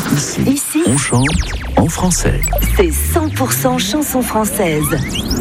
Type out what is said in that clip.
Ici, on chante en français. C'est 100% chansons françaises.